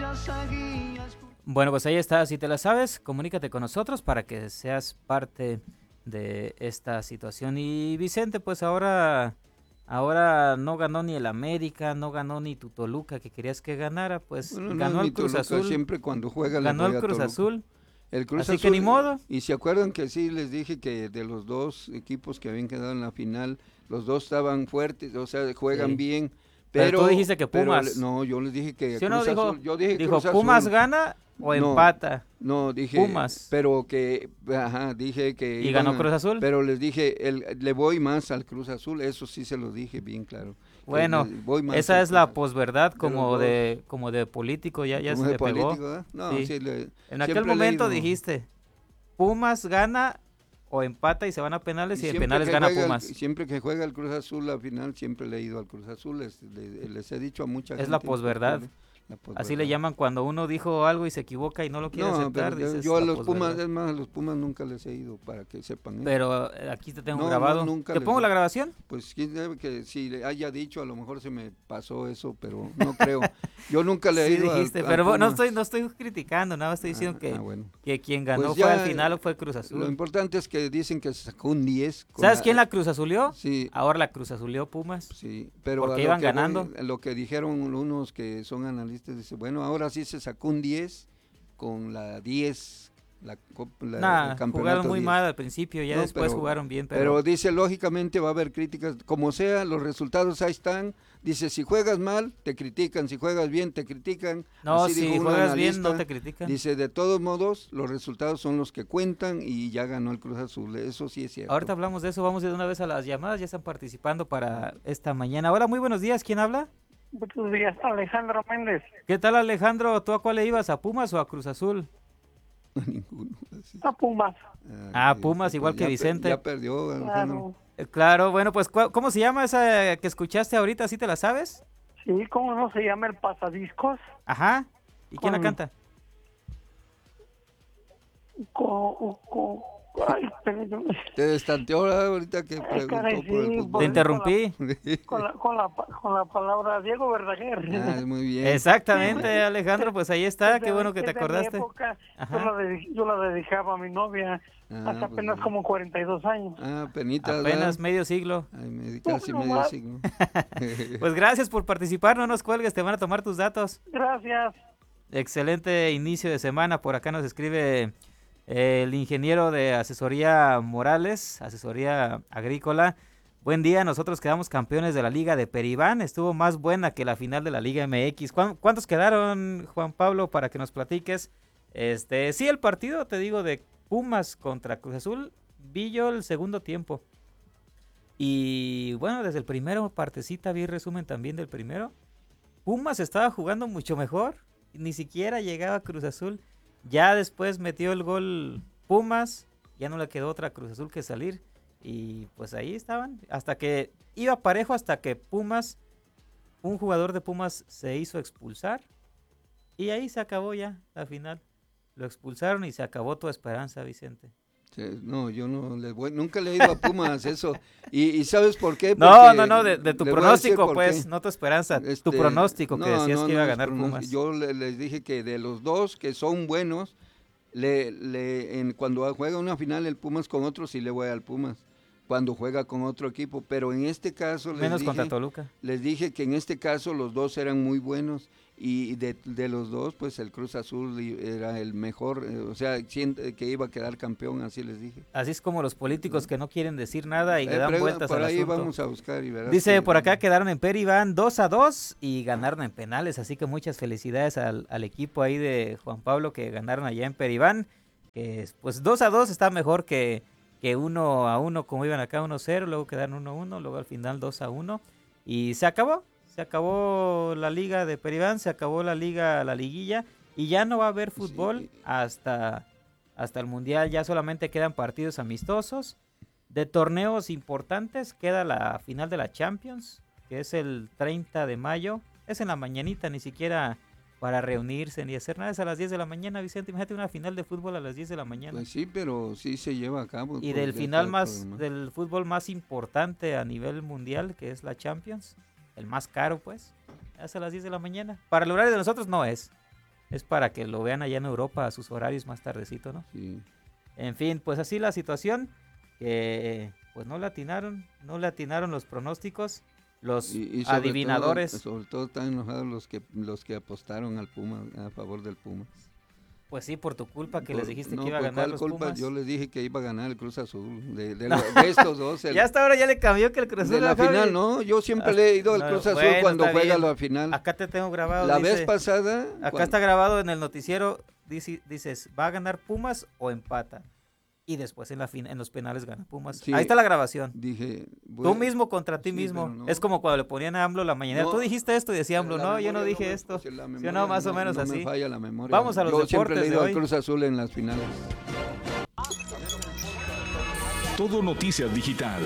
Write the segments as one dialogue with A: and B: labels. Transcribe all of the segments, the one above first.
A: Bueno, pues ahí está, si te la sabes, comunícate con nosotros para que seas parte de esta situación. Y Vicente, pues ahora no ganó ni el América, no ganó ni tu Toluca que querías que ganara, pues
B: Bueno, no es
A: ganó
B: mi
A: el Cruz
B: Toluca,
A: Azul,
B: siempre cuando juega le
A: ganó
B: voy
A: el
B: a
A: Cruz
B: Toluca.
A: Azul,
B: El Cruz
A: así que ni
B: Azul,
A: modo.
B: y se acuerdan que sí les dije que de los dos equipos que habían quedado en la final, los dos estaban fuertes, o sea, juegan
A: Sí.
B: bien,
A: Pero tú dijiste que
B: pero
A: Pumas,
B: no, yo les dije que
A: ¿sí o no?
B: Cruz Azul, yo dije
A: Dijo
B: Cruz
A: Pumas
B: Azul,
A: gana o
B: no,
A: empata,
B: no, dije,
A: Pumas,
B: pero que, ajá, dije que
A: y
B: iban
A: ganó
B: a,
A: Cruz Azul.
B: pero les dije, le voy más al Cruz Azul, eso sí se lo dije bien claro, que
A: Bueno,
B: le voy más
A: esa
B: al
A: es
B: Cruz
A: la
B: Azul,
A: posverdad
B: de los dos,
A: como de político, ya
B: como
A: se
B: de
A: te pegó.
B: político, ¿verdad? No,
A: Sí.
B: sí,
A: En aquel
B: siempre he
A: momento
B: leído.
A: dijiste, Pumas gana o empata y se van a penales
B: Y
A: y en penales gana Pumas.
B: siempre que juega el Cruz Azul la final, siempre le he ido al Cruz Azul, les he dicho a mucha
A: Es la
B: gente en
A: posverdad.
B: fútbol, la
A: Así le
B: posverdad.
A: llaman cuando uno dijo algo y se equivoca y no lo quiere
B: No, pero
A: aceptar,
B: yo
A: dices
B: a
A: la
B: los Pumas,
A: posverdad.
B: es más, a los Pumas nunca les he ido, para que sepan, ¿eh?
A: Pero aquí te tengo
B: No, no,
A: grabado.
B: nunca
A: ¿Te
B: les
A: pongo
B: he.
A: la grabación?
B: Pues quién sabe que si le haya dicho, a lo mejor se me pasó eso, pero no creo. Yo nunca le he
A: Sí
B: ido
A: dijiste,
B: al
A: pero
B: Pumas.
A: no estoy criticando, nada más estoy diciendo
B: Bueno.
A: que quien ganó
B: Pues
A: fue al
B: ya,
A: final o fue Cruz
B: lo
A: Azul.
B: importante es que dicen que se sacó un 10 con
A: ¿Sabes
B: la.
A: quién la Cruz Azulió?
B: Sí,
A: Ahora la Cruz Azulió Pumas,
B: sí, pero a
A: porque
B: lo
A: iban
B: que voy,
A: ganando.
B: a lo que dijeron unos que son analistas, dice, bueno, ahora sí se sacó un 10 con la 10, el
A: Nada, jugaron
B: campeonato
A: muy
B: 10.
A: mal al principio, ya
B: No,
A: después jugaron bien,
B: pero
A: pero
B: dice, lógicamente va a haber críticas, como sea, los resultados ahí están. Dice, si juegas mal, te critican, si juegas bien, te critican.
A: no,
B: Así dijo
A: si
B: un
A: juegas bien no
B: analista.
A: te critican.
B: Dice, de todos modos, los resultados son los que cuentan y ya ganó el Cruz Azul. Eso sí es
A: Ahorita
B: cierto.
A: hablamos de eso, vamos de una vez a las llamadas, ya están participando para esta mañana. Hola, muy buenos días, ¿quién habla?
C: Buenos días, Alejandro Méndez.
A: ¿Qué tal, Alejandro? ¿Tú a cuál le ibas, a Pumas o a Cruz Azul?
B: Ninguno. Así.
C: A Pumas.
A: Ah,
B: Sí,
A: Pumas, igual que Vicente.
B: ya perdió, Alejandro.
C: Claro.
A: Claro, bueno, pues, ¿cómo se llama esa que escuchaste ahorita? ¿Sí te la sabes?
C: Sí, ¿cómo no se llama el pasadiscos?
A: Ajá. ¿Y quién la
C: Con-
A: canta?
C: Ay, permíteme.
B: Te destanteó ahorita que
C: Ay, caray,
B: preguntó por el
C: sí,
A: Te
B: fútbol.
A: interrumpí.
C: Con la palabra Diego Verdaguer.
B: Ah, muy bien.
A: Exactamente, Alejandro, pues ahí está, qué bueno que te
C: Es de mi
A: acordaste.
C: época,
A: Ajá.
C: yo la dedicaba a mi novia hace
B: Pues
C: apenas
B: bien.
C: como 42 años.
B: Penitas,
A: Apenas
B: ¿verdad?
A: medio siglo.
B: Ay,
C: No,
B: casi
C: no
B: medio
C: más.
B: siglo.
A: Pues gracias por participar, no nos cuelgues, te van a tomar tus datos.
C: Gracias.
A: Excelente inicio de semana, por acá nos escribe el ingeniero de asesoría Morales, asesoría agrícola. Buen día, nosotros quedamos campeones de la Liga de Peribán, estuvo más buena que la final de la Liga MX. ¿Cuántos quedaron, Juan Pablo, para que nos platiques? Sí, el partido, te digo, de Pumas contra Cruz Azul, vi yo el segundo tiempo. Y bueno, desde el primero partecita vi resumen también del primero. Pumas estaba jugando mucho mejor, ni siquiera llegaba Cruz Azul. Ya después metió el gol Pumas, ya no le quedó otra Cruz Azul que salir. Y pues ahí estaban, hasta que iba parejo, hasta que un jugador de Pumas se hizo expulsar. Y ahí se acabó ya la final. Lo expulsaron y se acabó tu esperanza, Vicente.
B: Sí, no, yo no nunca le he ido a Pumas eso. ¿Y sabes por qué?
A: No,
B: Porque
A: de tu
B: les voy a decir
A: pronóstico,
B: por
A: pues,
B: qué.
A: no tu esperanza, tu pronóstico que decías que iba a
B: es
A: ganar
B: pronóstico.
A: Pumas.
B: Yo les dije que de los dos que son buenos, cuando juega una final el Pumas con otro, sí le voy al Pumas. Cuando juega con otro equipo, pero en este caso
A: Menos contra Toluca.
B: les dije que en este caso los dos eran muy buenos y de los dos, pues el Cruz Azul era el mejor, o sea, que iba a quedar campeón, así les dije.
A: Así es como los políticos que no quieren decir nada y le dan vueltas
B: por
A: al
B: ahí
A: asunto.
B: vamos a buscar y verás.
A: Dice por acá quedaron en Peribán 2-2 y ganaron en penales, así que muchas felicidades al equipo ahí de Juan Pablo que ganaron allá en Peribán. Que pues 2-2 está mejor que 1-1 como iban acá 1-0, luego quedaron 1-1, luego al final 2-1 y se acabó la liga de Peribán, se acabó la liguilla y ya no va a haber fútbol
B: Sí.
A: hasta el mundial, ya solamente quedan partidos amistosos. De torneos importantes queda la final de la Champions, que es el 30 de mayo, es en la mañanita, ni siquiera para reunirse ni hacer nada, es a las 10 de la mañana, Vicente, imagínate una final de fútbol a las 10 de la mañana.
B: Pues sí, pero sí se lleva a cabo.
A: Y
B: pues
A: del
B: ya
A: final
B: está
A: más,
B: programado.
A: del fútbol más importante a nivel mundial, que es la Champions, el más caro pues, es a las 10 de la mañana. Para el horario de nosotros no es. Es para que lo vean allá en Europa a sus horarios más tardecito, ¿no?
B: Sí.
A: En fin, pues así la situación, que pues no le atinaron los pronósticos, los
B: Y
A: adivinadores.
B: sobre todo están enojados los que apostaron al Puma, a favor del Pumas.
A: Pues sí, por tu culpa que les dijiste que iba a
B: ¿por
A: ganar
B: cuál
A: los
B: culpa?
A: Pumas.
B: Yo les dije que iba a ganar el Cruz Azul, de estos dos.
A: Ya hasta ahora ya le cambió que el Cruz Azul.
B: De la final, ¿no? Yo siempre le he ido al Cruz Azul cuando juega la final.
A: Acá te tengo grabado.
B: La vez pasada.
A: Acá está grabado en el noticiero, dices, ¿va a ganar Pumas o empata? Y después en los penales gana Pumas.
B: Sí,
A: ahí está la grabación.
B: Dije,
A: tú mismo contra ti mismo.
B: No.
A: Es como cuando le ponían a AMLO la mañanera.
B: No,
A: tú dijiste esto y decía AMLO, no, yo no dije esto.
B: Pues,
A: ¿Sí o no? Más o menos así.
B: Me falla la memoria.
A: Vamos a los
B: yo
A: deportes
B: siempre le he ido
A: de
B: al
A: hoy.
B: Cruz Azul en las finales.
D: Todo Noticias Digital.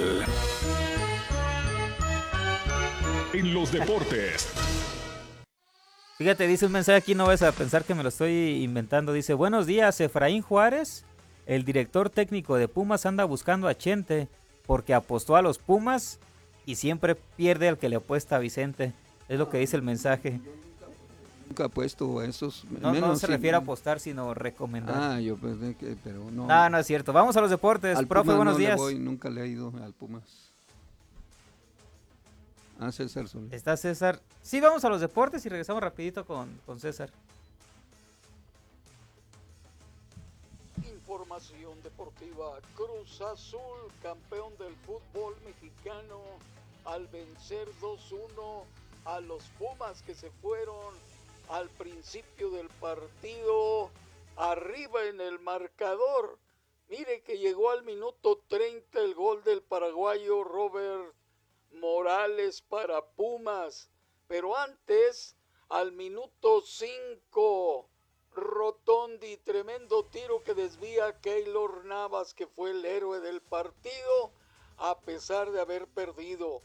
D: En los deportes.
A: Fíjate, dice un mensaje aquí, no vas a pensar que me lo estoy inventando. Dice, buenos días, Efraín Juárez, el director técnico de Pumas, anda buscando a Chente porque apostó a los Pumas y siempre pierde al que le apuesta a Vicente. Es lo que dice el mensaje.
B: Nunca he puesto a esos.
A: No se refiere a apostar, sino recomendar.
B: Yo pensé que, pero no.
A: No es cierto. Vamos a los deportes.
B: Al
A: Profe,
B: Pumas
A: buenos
B: no
A: días.
B: Nunca le he ido al Pumas. César Solís.
A: ¿Está César? Sí, vamos a los deportes y regresamos rapidito con César.
E: Información deportiva. Cruz Azul, campeón del fútbol mexicano, al vencer 2-1 a los Pumas, que se fueron al principio del partido arriba en el marcador. Mire que llegó al minuto 30 el gol del paraguayo Robert Morales para Pumas, pero antes, al minuto 5, Rotondi, tremendo tiro que desvía a Keylor Navas, que fue el héroe del partido, a pesar de haber perdido.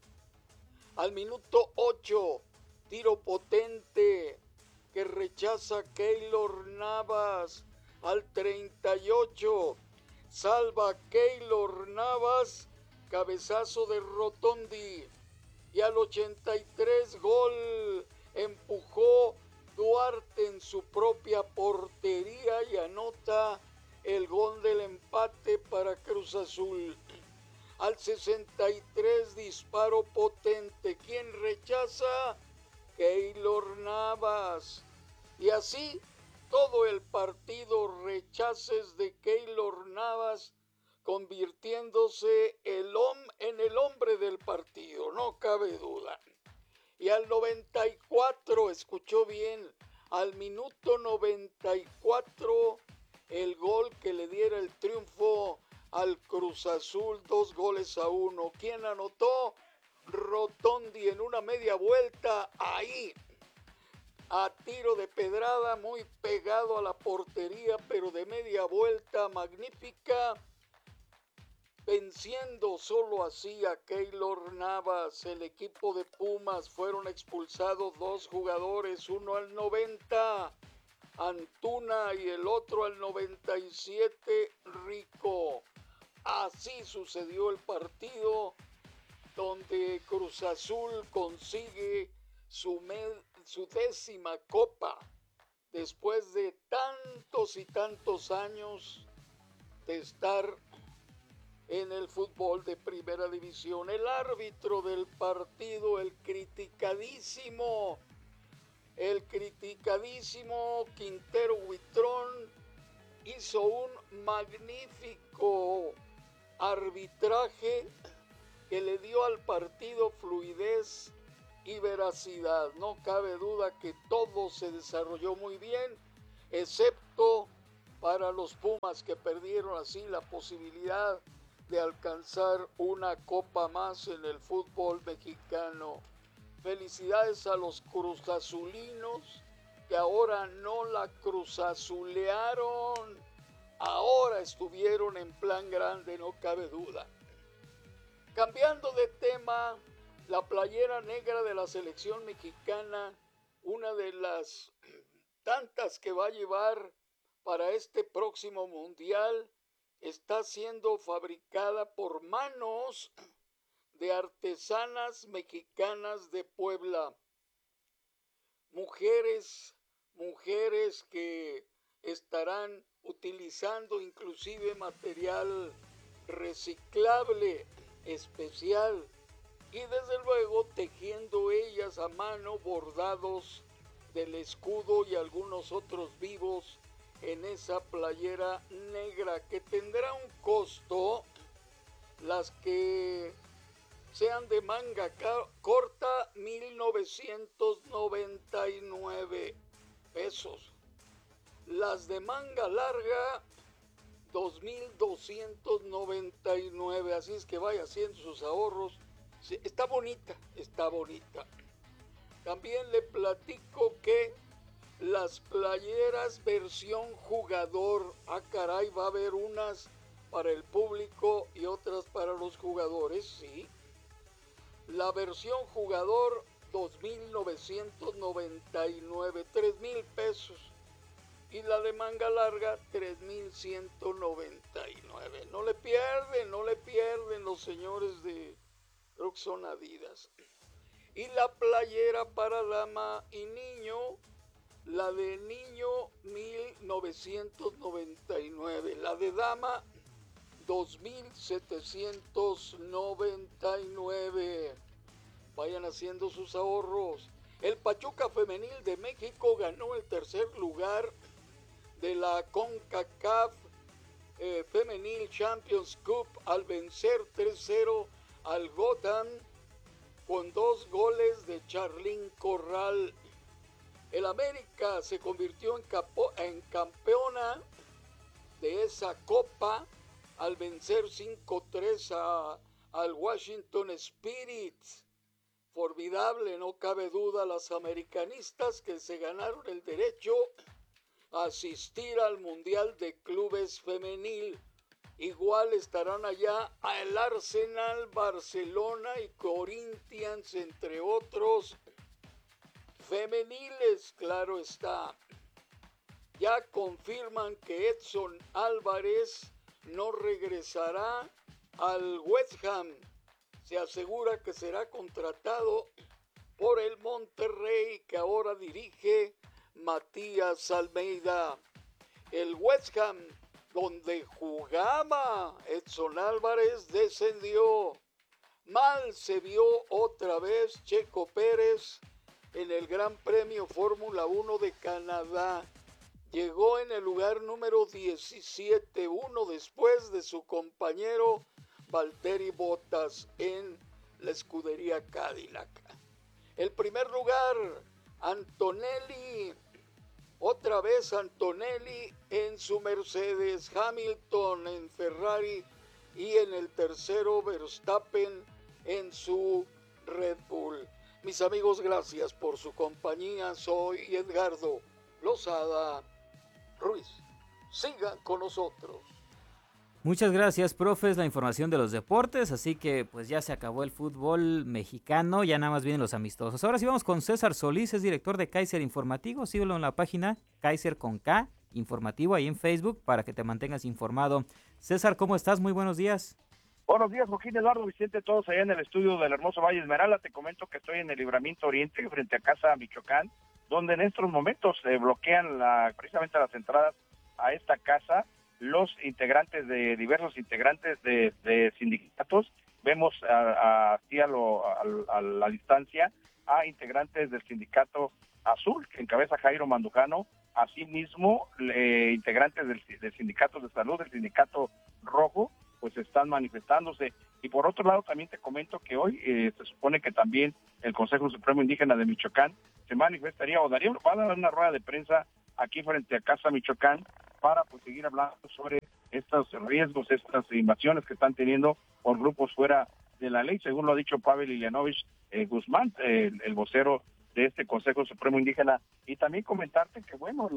E: Al minuto 8, tiro potente que rechaza Keylor Navas. Al 38, salva Keylor Navas, cabezazo de Rotondi. Y al 83, gol, empujó Duarte en su propia portería y anota el gol del empate para Cruz Azul. Al 63, disparo potente. ¿Quién rechaza? Keylor Navas. Y así todo el partido, rechaces de Keylor Navas, convirtiéndose en el hombre del partido, no cabe duda. Y al 94, escuchó bien, al minuto 94, el gol que le diera el triunfo al Cruz Azul, 2-1. ¿Quién anotó? Rotondi en una media vuelta, ahí, a tiro de pedrada, muy pegado a la portería, pero de media vuelta, magnífica, venciendo solo así a Keylor Navas. El equipo de Pumas fueron expulsados 2 jugadores, uno al 90, Antuna, y el otro al 97, Rico. Así sucedió el partido, donde Cruz Azul consigue su 10ª copa después de tantos y tantos años de estar en el fútbol de primera división. El árbitro del partido, el criticadísimo Quintero Huitrón, hizo un magnífico arbitraje que le dio al partido fluidez y veracidad. No cabe duda que todo se desarrolló muy bien, excepto para los Pumas, que perdieron así la posibilidad de alcanzar una copa más en el fútbol mexicano. Felicidades a los cruzazulinos, que ahora no la cruzazulearon, ahora estuvieron en plan grande, no cabe duda. Cambiando de tema, la playera negra de la selección mexicana, una de las tantas que va a llevar para este próximo mundial, está siendo fabricada por manos de artesanas mexicanas de Puebla. Mujeres talleres que estarán utilizando inclusive material reciclable especial y desde luego tejiendo ellas a mano bordados del escudo y algunos otros vivos en esa playera negra que tendrá un costo. Las que sean de manga corta, 1,999 pesos. Las de manga larga, 2,299. Así es que vaya haciendo sus ahorros. Sí, está bonita, está bonita. También le platico que las playeras versión jugador, caray, va a haber unas para el público y otras para los jugadores, sí. La versión jugador, 2,999, 3,000 pesos. Y la de manga larga, 3,199. No le pierden los señores de, creo que son Adidas. Y la playera para dama y niño, la de niño, 1,999. La de dama, 2,799. Vayan haciendo sus ahorros. El Pachuca Femenil de México ganó el tercer lugar de la CONCACAF Femenil Champions Cup al vencer 3-0 al Gotham con 2 goles de Charlín Corral. El América se convirtió en campeona de esa copa al vencer 5-3 al Washington Spirit. Formidable, no cabe duda, las americanistas que se ganaron el derecho a asistir al Mundial de Clubes Femenil. Igual estarán allá el Arsenal, Barcelona y Corinthians, entre otros femeniles, claro está. Ya confirman que Edson Álvarez no regresará al West Ham. Se asegura que será contratado por el Monterrey, que ahora dirige Matías Almeida. El West Ham, donde jugaba Edson Álvarez, descendió. Mal se vio otra vez Checo Pérez en el Gran Premio Fórmula 1 de Canadá. Llegó en el lugar número 17, uno después de su compañero Valtteri Bottas en la escudería Cadillac. El primer lugar, Antonelli, otra vez Antonelli en su Mercedes, Hamilton en Ferrari y en el tercero Verstappen en su Red Bull. Mis amigos, gracias por su compañía. Soy Edgardo Lozada Ruiz. Sigan con nosotros.
A: Muchas gracias, profes, la información de los deportes, así que pues ya se acabó el fútbol mexicano, ya nada más vienen los amistosos. Ahora sí vamos con César Solís, es director de Kaiser Informativo, síguelo en la página Kaiser con K, Informativo, ahí en Facebook, para que te mantengas informado. César, ¿cómo estás? Muy buenos días.
F: Buenos días, Joaquín, Eduardo, Vicente, todos allá en el estudio del hermoso Valle Esmeralda. Te comento que estoy en el Libramiento Oriente, frente a Casa Michoacán, donde en estos momentos se bloquean precisamente las entradas a esta casa los integrantes de diversos integrantes de sindicatos. Vemos así a la distancia a integrantes del sindicato Azul, que encabeza Jairo Mandujano, asimismo integrantes del sindicato de salud, del sindicato Rojo, pues están manifestándose. Y por otro lado también te comento que hoy se supone que también el Consejo Supremo Indígena de Michoacán se manifestaría va a dar una rueda de prensa aquí frente a Casa Michoacán para pues seguir hablando sobre estos riesgos, estas invasiones que están teniendo por grupos fuera de la ley, según lo ha dicho Pavel Ilianovich Guzmán, el vocero de este Consejo Supremo Indígena. Y también comentarte que bueno,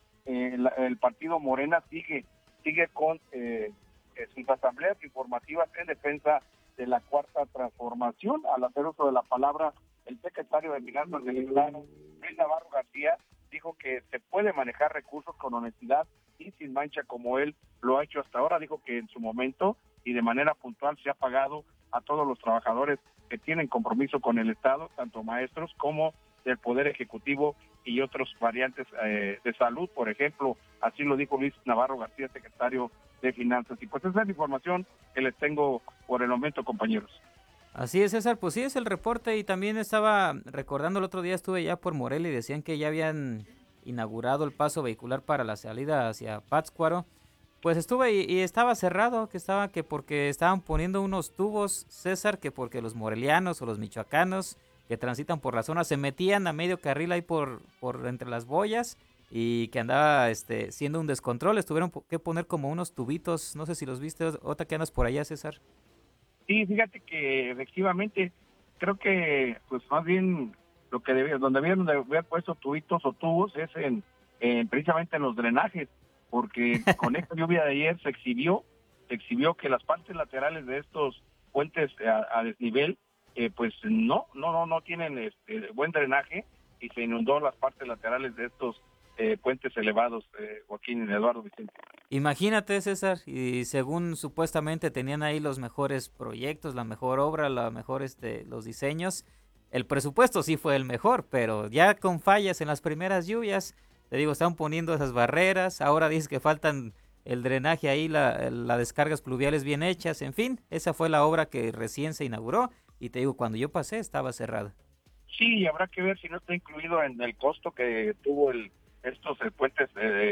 F: el partido Morena sigue con sus asambleas informativas en defensa de la Cuarta Transformación. Al hacer uso de la palabra, el secretario de Finanzas del Estado, Luis Navarro García, dijo que se puede manejar recursos con honestidad y sin mancha como él lo ha hecho hasta ahora. Dijo que en su momento y de manera puntual se ha pagado a todos los trabajadores que tienen compromiso con el Estado, tanto maestros como del Poder Ejecutivo y otros variantes de salud, por ejemplo, así lo dijo Luis Navarro García, secretario de Finanzas. Y pues esa es la información que les tengo por el momento, compañeros.
A: Así es, César, pues sí es el reporte y también estaba recordando el otro día estuve ya por Morelia y decían que ya habían inaugurado el paso vehicular para la salida hacia Pátzcuaro. Pues estuve y estaba cerrado, que porque estaban poniendo unos tubos, César, que porque los morelianos o los michoacanos que transitan por la zona se metían a medio carril ahí por entre las boyas y que andaba siendo un descontrol, tuvieron que poner como unos tubitos, no sé si los viste, otra que andas por allá, César.
F: Sí, fíjate que efectivamente creo que pues más bien lo que donde debieron de haber puesto tubitos o tubos es en precisamente en los drenajes, porque con esta lluvia de ayer se exhibió que las partes laterales de estos puentes a desnivel pues no tienen buen drenaje y se inundó las partes laterales de estos puentes elevados, Joaquín, Eduardo, Vicente.
A: Imagínate, César, y según supuestamente tenían ahí los mejores proyectos, la mejor obra, los diseños, el presupuesto sí fue el mejor, pero ya con fallas en las primeras lluvias, te digo, están poniendo esas barreras, ahora dices que faltan el drenaje ahí, las descargas pluviales bien hechas, en fin, esa fue la obra que recién se inauguró, y te digo, cuando yo pasé estaba cerrada.
F: Sí, y habrá que ver si no está incluido en el costo que tuvo estos puentes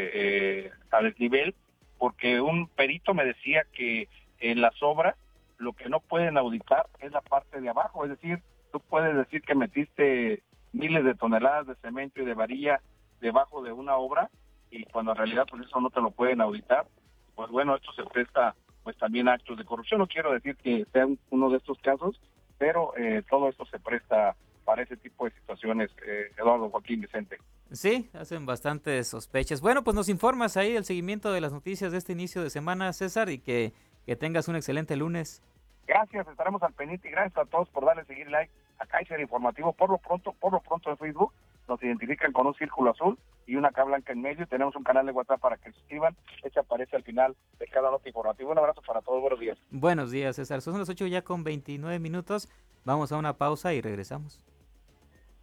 F: a desnivel, porque un perito me decía que en las obras lo que no pueden auditar es la parte de abajo, es decir, tú puedes decir que metiste miles de toneladas de cemento y de varilla debajo de una obra y cuando en realidad pues eso no te lo pueden auditar. Pues bueno, esto se presta pues también a actos de corrupción. No quiero decir que sea uno de estos casos, pero todo esto se presta para ese tipo de situaciones, Eduardo, Joaquín, Vicente.
A: Sí, hacen bastantes sospechas. Bueno, pues nos informas ahí del seguimiento de las noticias de este inicio de semana, César, y que tengas un excelente lunes.
F: Gracias, estaremos al pendiente y gracias a todos por darle seguir like a Kaiser Informativo. Por lo pronto en Facebook nos identifican con un círculo azul y una K blanca en medio. Tenemos un canal de WhatsApp para que se suscriban. Este aparece al final de cada nota informativa. Un abrazo para todos, buenos días.
A: Buenos días, César. Son las 8 ya con 29 minutos. Vamos a una pausa y regresamos.